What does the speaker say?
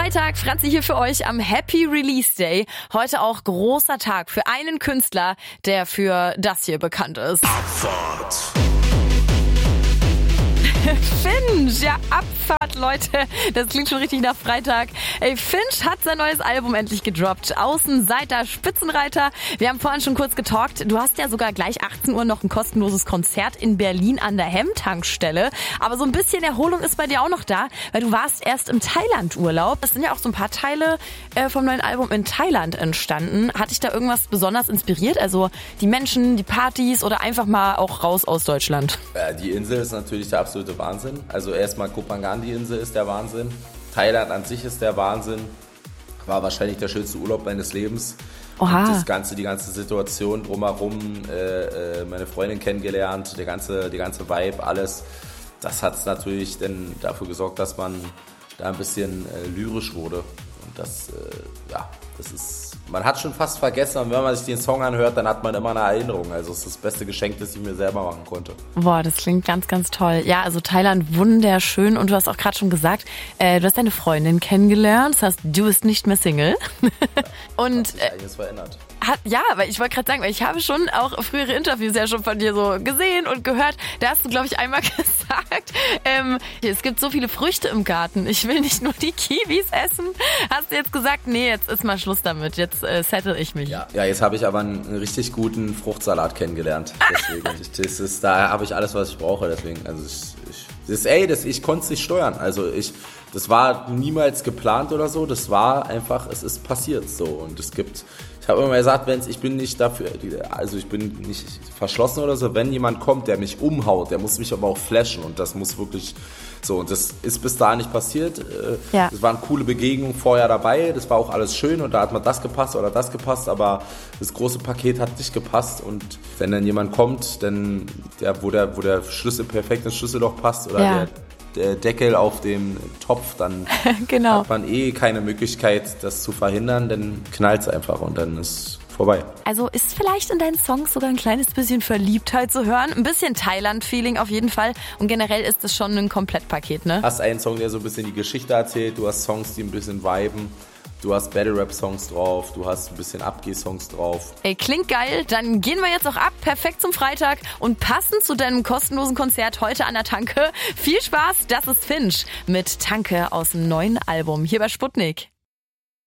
Freitag, Franzi hier für euch am Happy Release Day. Heute auch großer Tag für einen Künstler, der für das hier bekannt ist. Abfahrt. Finch, ja, Abfahrt, Leute. Das klingt schon richtig nach Freitag. Ey, Finch hat sein neues Album endlich gedroppt. Außenseiter, Spitzenreiter. Wir haben vorhin schon kurz getalkt. Du hast ja sogar gleich 18 Uhr noch ein kostenloses Konzert in Berlin an der Hemm-Tankstelle. Aber so ein bisschen Erholung ist bei dir auch noch da, weil du warst erst im Thailand-Urlaub. Es sind ja auch so ein paar Teile vom neuen Album in Thailand entstanden. Hat dich da irgendwas besonders inspiriert? Also die Menschen, die Partys oder einfach mal auch raus aus Deutschland? Ja, die Insel ist natürlich der absolute Wahnsinn. Also erstmal Koh Phangan-Insel ist der Wahnsinn. Thailand an sich ist der Wahnsinn. War wahrscheinlich der schönste Urlaub meines Lebens. Oha. Und die ganze Situation drumherum, meine Freundin kennengelernt, die ganze Vibe, alles. Das hat natürlich dann dafür gesorgt, dass man da ein bisschen lyrisch wurde. Und das ist, man hat schon fast vergessen, und wenn man sich den Song anhört, dann hat man immer eine Erinnerung. Also es ist das beste Geschenk, das ich mir selber machen konnte. Boah, das klingt ganz, ganz toll. Ja, also Thailand wunderschön und du hast auch gerade schon gesagt, du hast deine Freundin kennengelernt, das heißt, du bist nicht mehr Single. Ja, und hat sich einiges verändert. Ja, aber ich wollte gerade sagen, weil ich habe schon auch frühere Interviews ja schon von dir so gesehen und gehört. Da hast du, glaube ich, einmal gesagt, es gibt so viele Früchte im Garten. Ich will nicht nur die Kiwis essen. Hast du jetzt gesagt, nee, jetzt ist mal Schluss damit. Jetzt settle ich mich. Ja, jetzt habe ich aber einen richtig guten Fruchtsalat kennengelernt. Deswegen, da habe ich alles, was ich brauche. Deswegen, also ich konnte es nicht steuern. Also das war niemals geplant oder so. Das war einfach, es ist passiert so. Und ich habe immer gesagt, ich bin nicht dafür, also ich bin nicht verschlossen oder so. Wenn jemand kommt, der mich umhaut, der muss mich aber auch flashen. Und das muss wirklich so. Und das ist bis dahin nicht passiert. Ja. Es waren coole Begegnungen vorher dabei. Das war auch alles schön. Und da hat man das gepasst oder das gepasst. Aber das große Paket hat nicht gepasst. Und wenn dann jemand kommt, dann wo der perfekte Schlüsselloch passt oder ja. der Deckel auf dem Topf, dann genau. Hat man keine Möglichkeit, das zu verhindern, dann knallt es einfach und dann ist vorbei. Also ist vielleicht in deinen Songs sogar ein kleines bisschen Verliebtheit zu hören, ein bisschen Thailand-Feeling auf jeden Fall und generell ist es schon ein Komplettpaket, ne? Du hast einen Song, der so ein bisschen die Geschichte erzählt, du hast Songs, die ein bisschen viben. Du hast Battle-Rap-Songs drauf, du hast ein bisschen Abgeh-Songs drauf. Ey, klingt geil. Dann gehen wir jetzt auch ab. Perfekt zum Freitag. Und passend zu deinem kostenlosen Konzert heute an der Tanke. Viel Spaß, das ist Finch mit Tanke aus dem neuen Album hier bei Sputnik.